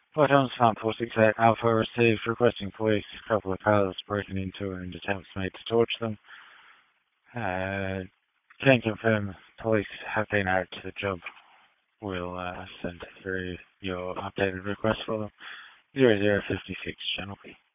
Photon's Fan 468 Alpha received requesting police a couple of cars broken into and attempts made to torch them. Can confirm police have been out to the job. We'll send through your updated request for them. 0056 Channel B.